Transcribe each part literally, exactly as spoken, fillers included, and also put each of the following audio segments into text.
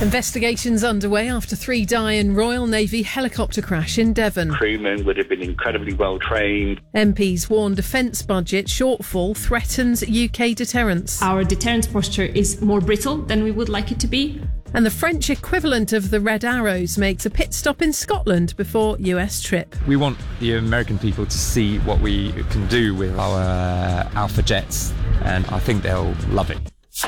Investigations underway after three die in Royal Navy helicopter crash in Devon. Crewmen would have been incredibly well trained. M Ps warn defence budget shortfall threatens U K deterrence. Our deterrence posture is more brittle than we would like it to be. And the French equivalent of the Red Arrows makes a pit stop in Scotland before U S trip. We want the American people to see what we can do with our uh, Alpha jets, and I think they'll love it.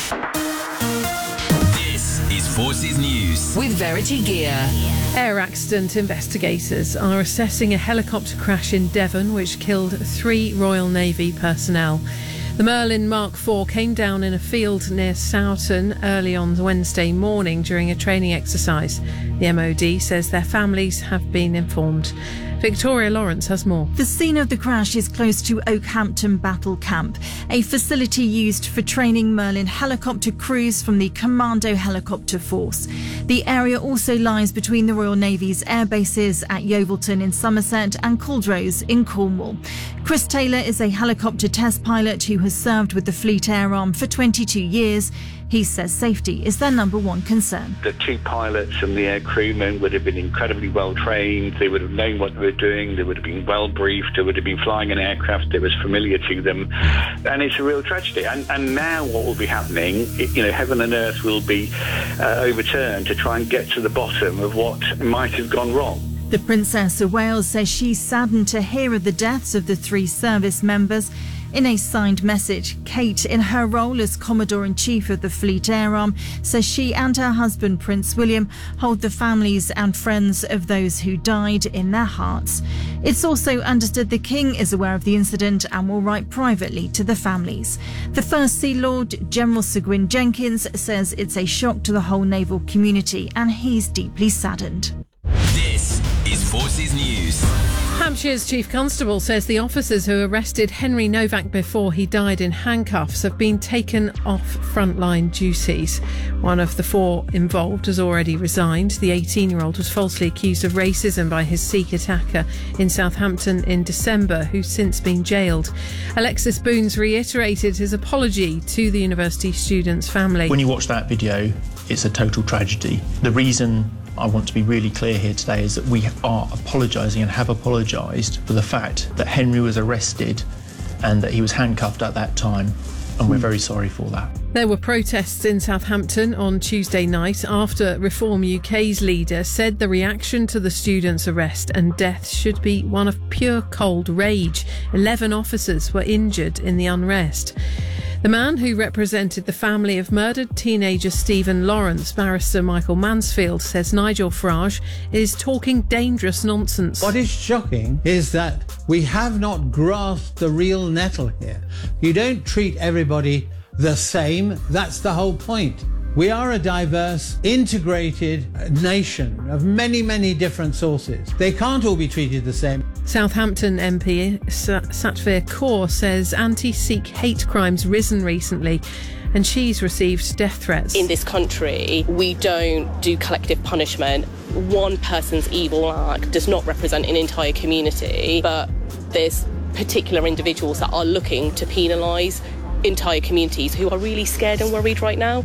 Forces News with Verity Gear. Air accident investigators are assessing a helicopter crash in Devon which killed three Royal Navy personnel. The Merlin Mark four came down in a field near Sowton early on Wednesday morning during a training exercise. The M O D says their families have been informed. Victoria Lawrence has more. The scene of the crash is close to Oakhampton Battle Camp, a facility used for training Merlin helicopter crews from the Commando Helicopter Force. The area also lies between the Royal Navy's air bases at Yeovilton in Somerset and Culdrose in Cornwall. Chris Taylor is a helicopter test pilot who has served with the Fleet Air Arm for twenty-two years. He says safety is their number one concern. The two pilots and the air crewmen would have been incredibly well trained. They would have known what they were doing. They would have been well briefed. They would have been flying an aircraft that was familiar to them. And it's a real tragedy. And, and now what will be happening, you know, heaven and earth will be uh, overturned to try and get to the bottom of what might have gone wrong. The Princess of Wales says she's saddened to hear of the deaths of the three service members. In a signed message, Kate, in her role as Commodore-in-Chief of the Fleet Air Arm, says she and her husband, Prince William, hold the families and friends of those who died in their hearts. It's also understood the King is aware of the incident and will write privately to the families. The First Sea Lord, General Sir Gwyn Jenkins, says it's a shock to the whole naval community and he's deeply saddened. This is Forces News. Hampshire's Chief Constable says the officers who arrested Henry Novak before he died in handcuffs have been taken off frontline duties. One of the four involved has already resigned. The eighteen-year-old was falsely accused of racism by his Sikh attacker in Southampton in December, who's since been jailed. Alexis Boones reiterated his apology to the university student's family. When you watch that video, it's a total tragedy. The reason I want to be really clear here today is that we are apologising and have apologised for the fact that Henry was arrested and that he was handcuffed at that time, and we're very sorry for that. There were protests in Southampton on Tuesday night after Reform U K's leader said the reaction to the student's arrest and death should be one of pure cold rage. Eleven officers were injured in the unrest. The man who represented the family of murdered teenager Stephen Lawrence, barrister Michael Mansfield, says Nigel Farage is talking dangerous nonsense. What is shocking is that we have not grasped the real nettle here. You don't treat everybody the same. That's the whole point. We are a diverse, integrated nation of many, many different sources. They can't all be treated the same. Southampton M P Satvir Kaur says anti-Sikh hate crimes risen recently and she's received death threats. In this country, we don't do collective punishment. One person's evil act does not represent an entire community, but there's particular individuals that are looking to penalise entire communities who are really scared and worried right now.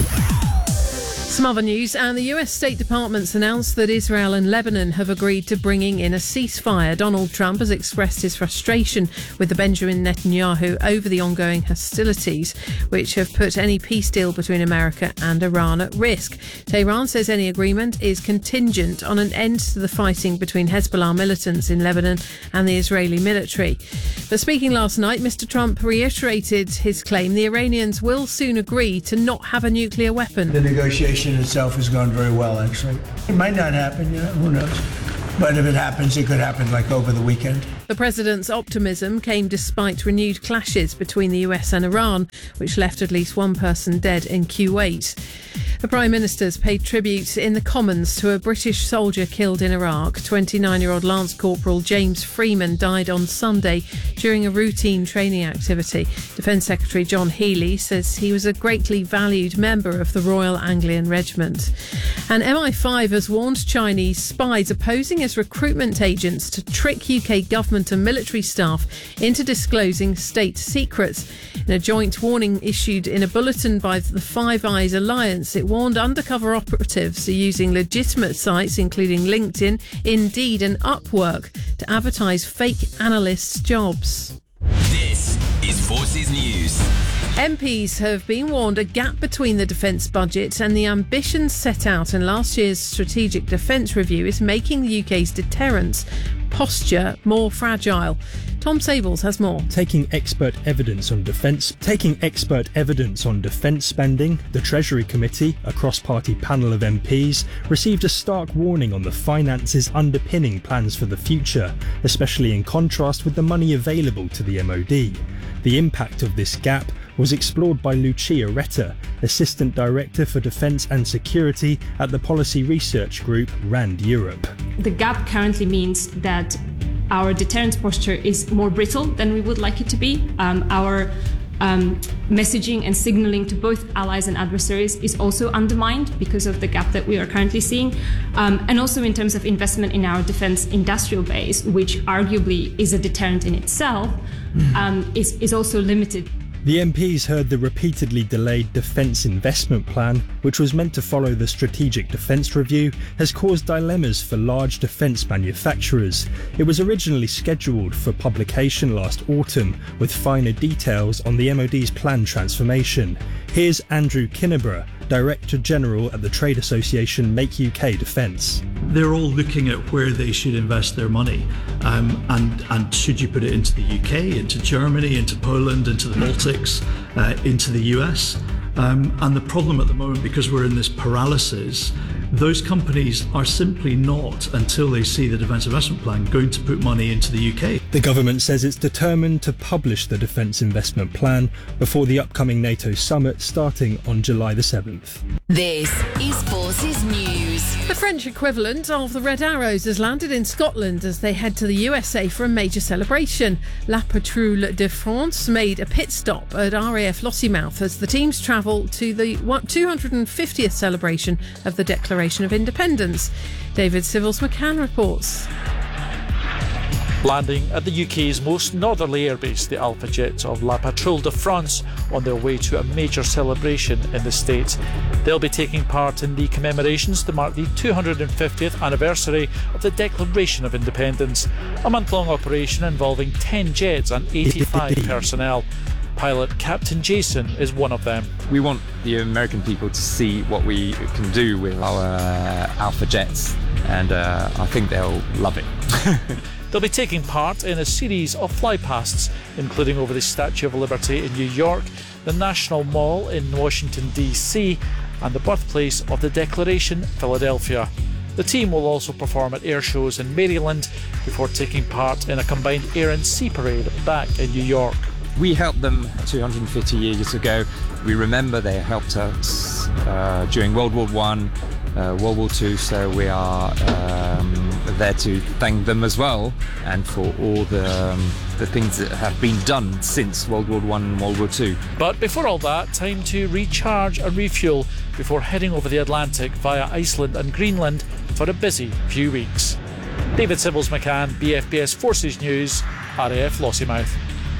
Some other news, and the U S State Department's announced that Israel and Lebanon have agreed to bringing in a ceasefire. Donald Trump has expressed his frustration with the Benjamin Netanyahu over the ongoing hostilities, which have put any peace deal between America and Iran at risk. Tehran says any agreement is contingent on an end to the fighting between Hezbollah militants in Lebanon and the Israeli military. But speaking last night, Mister Trump reiterated his claim the Iranians will soon agree to not have a nuclear weapon. The negotiation itself has gone very well, actually. It might not happen, you know, who knows? But if it happens, it could happen like over the weekend. The president's optimism came despite renewed clashes between the U S and Iran, which left at least one person dead in Kuwait. The Prime Minister's paid tribute in the Commons to a British soldier killed in Iraq. twenty-nine-year-old Lance Corporal James Freeman died on Sunday during a routine training activity. Defence Secretary John Healey says he was a greatly valued member of the Royal Anglian Regiment. And M I five has warned Chinese spies are posing as recruitment agents to trick U K government and military staff into disclosing state secrets. In a joint warning issued in a bulletin by the Five Eyes Alliance, it warned undercover operatives are using legitimate sites including LinkedIn, Indeed and Upwork to advertise fake analysts' jobs. This is Forces News. M Ps have been warned a gap between the defence budget and the ambitions set out in last year's Strategic Defence Review is making the U K's deterrence posture more fragile. Tom Sables has more. Taking expert evidence on defence, taking expert evidence on defence spending, the Treasury Committee, a cross-party panel of M Ps, received a stark warning on the finances underpinning plans for the future, especially in contrast with the money available to the M O D. The impact of this gap was explored by Lucia Retta, Assistant Director for Defence and Security at the policy research group RAND Europe. The gap currently means that our deterrence posture is more brittle than we would like it to be. Um, our um, messaging and signalling to both allies and adversaries is also undermined because of the gap that we are currently seeing. Um, and also in terms of investment in our defence industrial base, which arguably is a deterrent in itself, um, is, is also limited. The M Ps heard the repeatedly delayed Defence Investment Plan, which was meant to follow the Strategic Defence Review, has caused dilemmas for large defence manufacturers. It was originally scheduled for publication last autumn, with finer details on the M O D's planned transformation. Here's Andrew Kinneborough, Director General at the trade association Make U K Defence. They're all looking at where they should invest their money, um, and, and should you put it into the U K, into Germany, into Poland, into the Baltics, uh, into the U S. Um, and the problem at the moment, because we're in this paralysis, those companies are simply not, until they see the Defence Investment Plan, going to put money into the U K. The government says it's determined to publish the Defence Investment Plan before the upcoming NATO summit starting on July the seventh. This is Forces News. The French equivalent of the Red Arrows has landed in Scotland as they head to the U S A for a major celebration. La Patrouille de France made a pit stop at R A F Lossiemouth as the teams travel to the two hundred fiftieth celebration of the Declaration of Independence. David Civils McCann reports. Landing at the U K's most northerly airbase, the Alpha Jets of La Patrouille de France, on their way to a major celebration in the States. They'll be taking part in the commemorations to mark the two hundred fiftieth anniversary of the Declaration of Independence, a month-long operation involving ten jets and eighty-five personnel. Pilot Captain Jason is one of them. We want the American people to see what we can do with our uh, Alpha Jets, and uh, I think they'll love it. They'll be taking part in a series of flypasts, including over the Statue of Liberty in New York, the National Mall in Washington, D C, and the birthplace of the Declaration, Philadelphia. The team will also perform at air shows in Maryland before taking part in a combined air and sea parade back in New York. We helped them two hundred fifty years ago. We remember they helped us uh, during World War One, uh, World War Two, so we are um, there to thank them as well, and for all the um, the things that have been done since World War One and World War Two. But before all that, time to recharge and refuel before heading over the Atlantic via Iceland and Greenland for a busy few weeks. David Civils McCann, B F B S Forces News, R A F Lossiemouth.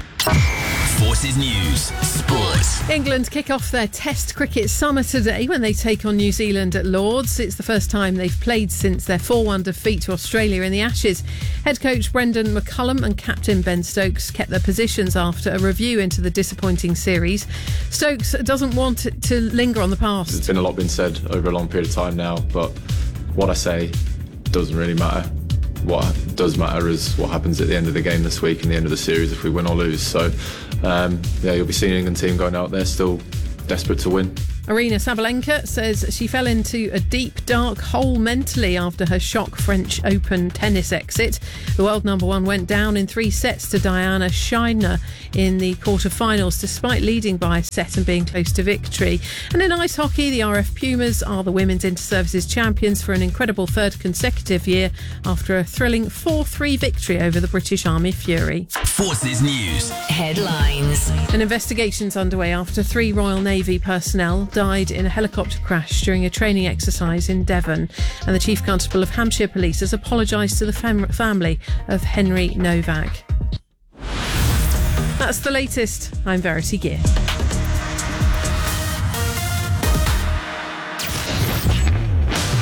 Forces News Sports. England kick off their Test cricket summer today when they take on New Zealand at Lords. It's the first time they've played since their four one defeat to Australia in the Ashes. Head coach Brendan McCullum and captain Ben Stokes kept their positions after a review into the disappointing series. Stokes doesn't want it to linger on the past. There's been a lot been said over a long period of time now, but what I say doesn't really matter. What does matter is what happens at the end of the game this week and the end of the series if we win or lose. So, um, yeah, you'll be seeing the England team going out there still desperate to win. Aryna Sabalenka says she fell into a deep, dark hole mentally after her shock French Open tennis exit. The world number one went down in three sets to Diana Scheiner in the quarter-finals, despite leading by a set and being close to victory. And in ice hockey, the R F Pumas are the Women's Inter-Services champions for an incredible third consecutive year after a thrilling four three victory over the British Army Fury. Forces News headlines. An investigation's underway after three Royal Navy personnel died in a helicopter crash during a training exercise in Devon, and the Chief Constable of Hampshire Police has apologised to the fam- family of Henry Novak. That's the latest. I'm Verity Gear.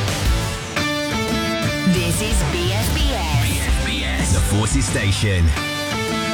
This is B S B S. B S B S, the Forces Station.